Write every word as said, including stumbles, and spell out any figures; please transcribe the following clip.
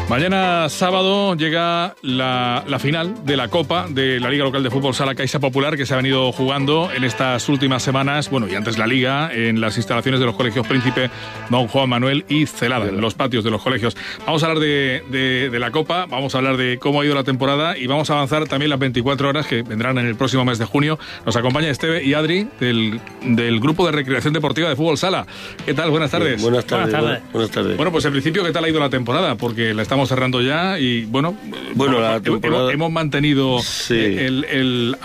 Mañana sábado llega la, la final de la Copa de la Liga Local de Fútbol Sala Caixa Popular, que se ha venido jugando en estas últimas semanas, bueno, y antes la Liga, en las instalaciones de los colegios Príncipe Don Juan Manuel y Celada, en los patios de los colegios. Vamos a hablar de, de, de la Copa, vamos a hablar de cómo ha ido la temporada y vamos a avanzar también las veinticuatro horas que vendrán en el próximo mes de junio. Nos acompaña Esteve y Adri del, del Grupo de Recreación Deportiva de Fútbol Sala. ¿Qué tal? Buenas tardes. Buenas tardes. Buenas tardes. Buenas tardes. Bueno, pues en principio, ¿qué tal ha ido la temporada? Porque la estamos cerrando ya y, bueno, bueno la hemos, temporada... hemos mantenido sí. el, el